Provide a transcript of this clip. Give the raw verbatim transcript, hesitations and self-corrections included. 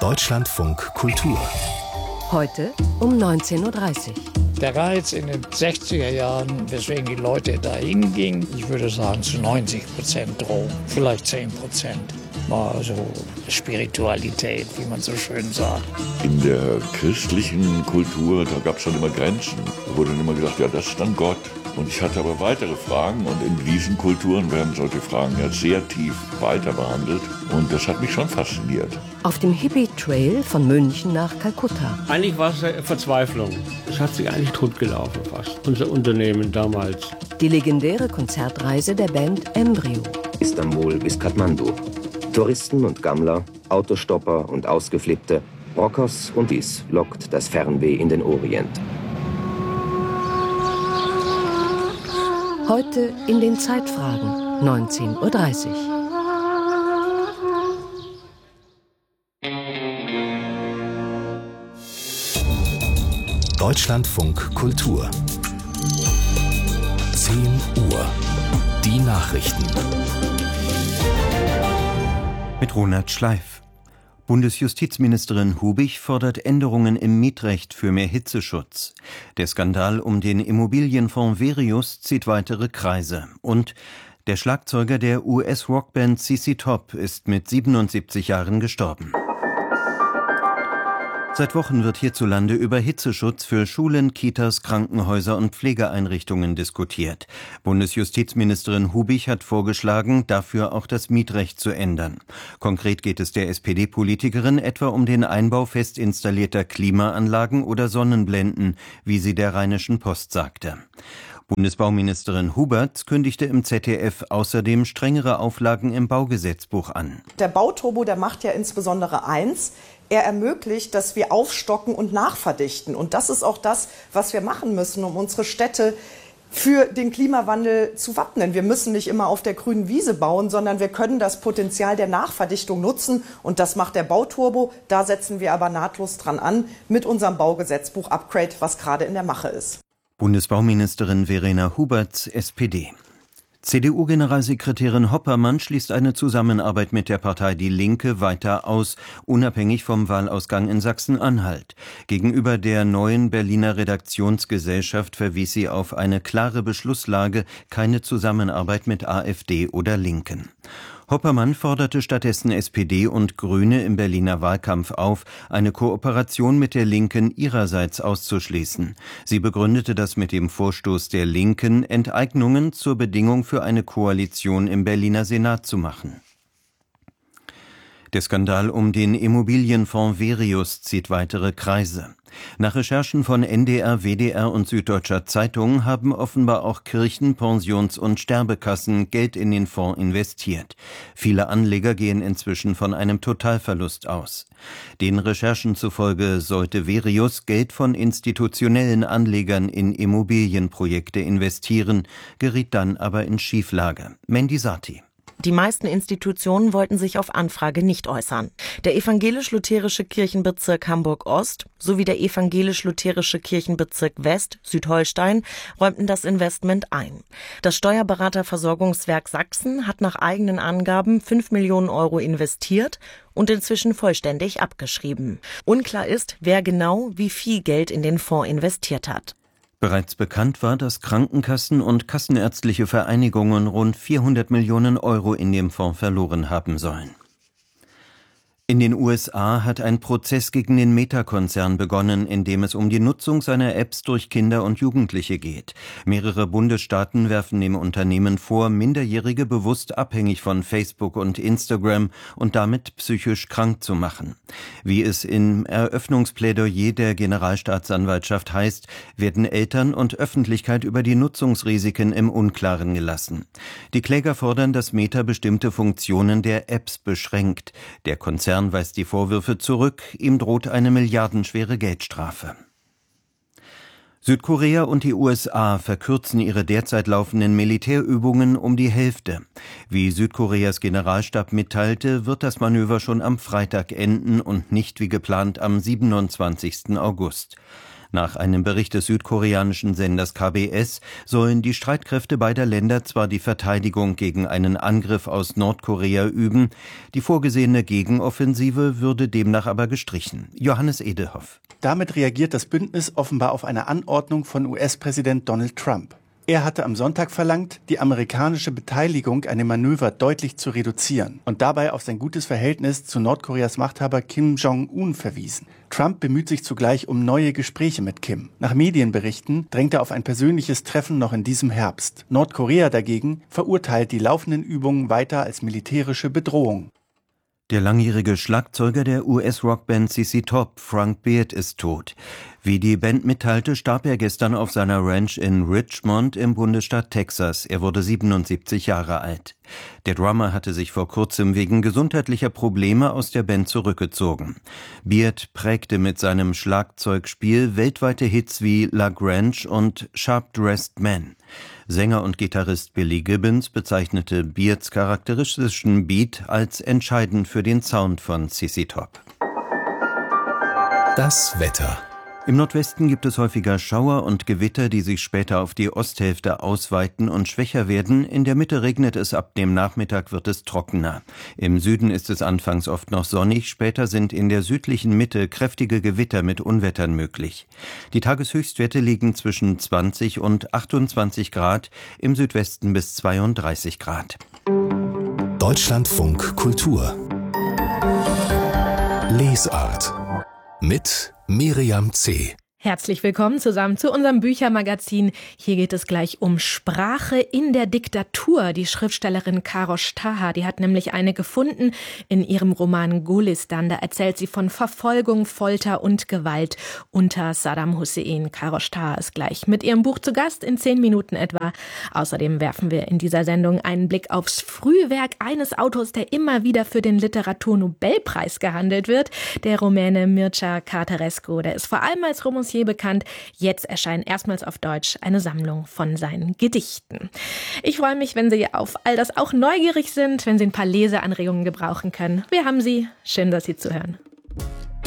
Deutschlandfunk Kultur. Heute um neunzehn Uhr dreißig. Der Reiz in den sechziger Jahren, weswegen die Leute dahin gingen, ich würde sagen zu neunzig Prozent Drogen, vielleicht zehn Prozent. War so Spiritualität, wie man so schön sagt. In der christlichen Kultur, da gab es schon immer Grenzen. Da wurde dann immer gesagt, ja, das ist dann Gott. Und ich hatte aber weitere Fragen und in diesen Kulturen werden solche Fragen ja sehr tief weiter behandelt. Und das hat mich schon fasziniert. Auf dem Hippie-Trail von München nach Kalkutta. Eigentlich war es eine Verzweiflung. Es hat sich eigentlich totgelaufen fast, unser Unternehmen damals. Die legendäre Konzertreise der Band Embryo. Istanbul bis Kathmandu. Touristen und Gammler, Autostopper und Ausgeflippte, Rockers und dies lockt das Fernweh in den Orient. Heute in den Zeitfragen, neunzehn Uhr dreißig. Deutschlandfunk Kultur. zehn Uhr. Die Nachrichten. Mit Ronald Schleif. Bundesjustizministerin Hubich fordert Änderungen im Mietrecht für mehr Hitzeschutz. Der Skandal um den Immobilienfonds Verius zieht weitere Kreise. Und der Schlagzeuger der U S-Rockband C C Top ist mit siebenundsiebzig Jahren gestorben. Seit Wochen wird hierzulande über Hitzeschutz für Schulen, Kitas, Krankenhäuser und Pflegeeinrichtungen diskutiert. Bundesjustizministerin Hubich hat vorgeschlagen, dafür auch das Mietrecht zu ändern. Konkret geht es der S P D-Politikerin etwa um den Einbau fest installierter Klimaanlagen oder Sonnenblenden, wie sie der Rheinischen Post sagte. Bundesbauministerin Huberts kündigte im Z D F außerdem strengere Auflagen im Baugesetzbuch an. Der Bauturbo, der macht ja insbesondere eins. Er ermöglicht, dass wir aufstocken und nachverdichten. Und das ist auch das, was wir machen müssen, um unsere Städte für den Klimawandel zu wappnen. Wir müssen nicht immer auf der grünen Wiese bauen, sondern wir können das Potenzial der Nachverdichtung nutzen. Und das macht der Bauturbo. Da setzen wir aber nahtlos dran an mit unserem Baugesetzbuch-Upgrade, was gerade in der Mache ist. Bundesbauministerin Verena Huberts, S P D. C D U-Generalsekretärin Hoppermann schließt eine Zusammenarbeit mit der Partei Die Linke weiter aus, unabhängig vom Wahlausgang in Sachsen-Anhalt. Gegenüber der neuen Berliner Redaktionsgesellschaft verwies sie auf eine klare Beschlusslage, keine Zusammenarbeit mit AfD oder Linken. Hoppermann forderte stattdessen S P D und Grüne im Berliner Wahlkampf auf, eine Kooperation mit der Linken ihrerseits auszuschließen. Sie begründete das mit dem Vorstoß der Linken, Enteignungen zur Bedingung für eine Koalition im Berliner Senat zu machen. Der Skandal um den Immobilienfonds Verius zieht weitere Kreise. Nach Recherchen von N D R, W D R und Süddeutscher Zeitung haben offenbar auch Kirchen, Pensions- und Sterbekassen Geld in den Fonds investiert. Viele Anleger gehen inzwischen von einem Totalverlust aus. Den Recherchen zufolge sollte Verius Geld von institutionellen Anlegern in Immobilienprojekte investieren, geriet dann aber in Schieflage. Mandy Sati. Die meisten Institutionen wollten sich auf Anfrage nicht äußern. Der evangelisch-lutherische Kirchenbezirk Hamburg-Ost sowie der evangelisch-lutherische Kirchenbezirk West, Südholstein, räumten das Investment ein. Das Steuerberaterversorgungswerk Sachsen hat nach eigenen Angaben fünf Millionen Euro investiert und inzwischen vollständig abgeschrieben. Unklar ist, wer genau wie viel Geld in den Fonds investiert hat. Bereits bekannt war, dass Krankenkassen und kassenärztliche Vereinigungen rund vierhundert Millionen Euro in dem Fonds verloren haben sollen. In den U S A hat ein Prozess gegen den Meta-Konzern begonnen, in dem es um die Nutzung seiner Apps durch Kinder und Jugendliche geht. Mehrere Bundesstaaten werfen dem Unternehmen vor, Minderjährige bewusst abhängig von Facebook und Instagram und damit psychisch krank zu machen. Wie es im Eröffnungsplädoyer der Generalstaatsanwaltschaft heißt, werden Eltern und Öffentlichkeit über die Nutzungsrisiken im Unklaren gelassen. Die Kläger fordern, dass Meta bestimmte Funktionen der Apps beschränkt. Der Konzern weist die Vorwürfe zurück, ihm droht eine milliardenschwere Geldstrafe. Südkorea und die U S A verkürzen ihre derzeit laufenden Militärübungen um die Hälfte. Wie Südkoreas Generalstab mitteilte, wird das Manöver schon am Freitag enden und nicht wie geplant am siebenundzwanzigsten August. Nach einem Bericht des südkoreanischen Senders K B S sollen die Streitkräfte beider Länder zwar die Verteidigung gegen einen Angriff aus Nordkorea üben, die vorgesehene Gegenoffensive würde demnach aber gestrichen. Johannes Edelhoff. Damit reagiert das Bündnis offenbar auf eine Anordnung von U S-Präsident Donald Trump. Er hatte am Sonntag verlangt, die amerikanische Beteiligung an dem Manöver deutlich zu reduzieren und dabei auf sein gutes Verhältnis zu Nordkoreas Machthaber Kim Jong-un verwiesen. Trump bemüht sich zugleich um neue Gespräche mit Kim. Nach Medienberichten drängt er auf ein persönliches Treffen noch in diesem Herbst. Nordkorea dagegen verurteilt die laufenden Übungen weiter als militärische Bedrohung. Der langjährige Schlagzeuger der U S-Rockband Z Z Top, Frank Beard, ist tot. Wie die Band mitteilte, starb er gestern auf seiner Ranch in Richmond im Bundesstaat Texas. Er wurde siebenundsiebzig Jahre alt. Der Drummer hatte sich vor kurzem wegen gesundheitlicher Probleme aus der Band zurückgezogen. Beard prägte mit seinem Schlagzeugspiel weltweite Hits wie La Grange und Sharp Dressed Man. Sänger und Gitarrist Billy Gibbons bezeichnete Beards charakteristischen Beat als entscheidend für den Sound von Z Z Top. Das Wetter. Im Nordwesten gibt es häufiger Schauer und Gewitter, die sich später auf die Osthälfte ausweiten und schwächer werden. In der Mitte regnet es, ab dem Nachmittag wird es trockener. Im Süden ist es anfangs oft noch sonnig, später sind in der südlichen Mitte kräftige Gewitter mit Unwettern möglich. Die Tageshöchstwerte liegen zwischen zwanzig und achtundzwanzig Grad, im Südwesten bis zweiunddreißig Grad. Deutschlandfunk Kultur. Lesart mit Miriam C. Herzlich willkommen zusammen zu unserem Büchermagazin. Hier geht es gleich um Sprache in der Diktatur. Die Schriftstellerin Kharosh Taha, die hat nämlich eine gefunden in ihrem Roman Gulistan. Da erzählt sie von Verfolgung, Folter und Gewalt unter Saddam Hussein. Kharosh Taha ist gleich mit ihrem Buch zu Gast in zehn Minuten etwa. Außerdem werfen wir in dieser Sendung einen Blick aufs Frühwerk eines Autors, der immer wieder für den Literaturnobelpreis gehandelt wird. Der Rumäne Mircea Cărtărescu. Der ist vor allem als Romancier bekannt. Jetzt erscheint erstmals auf Deutsch eine Sammlung von seinen Gedichten. Ich freue mich, wenn Sie auf all das auch neugierig sind, wenn Sie ein paar Leseanregungen gebrauchen können. Wir haben Sie. Schön, dass Sie zuhören.